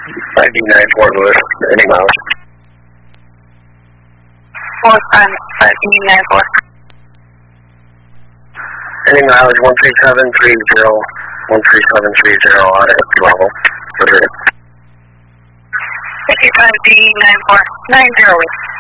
5D9 Fort Lewis, any mileage? 5D9 Fort. Any mileage 13730, 13730 out at level. Roger. 5D9 Fort, 90.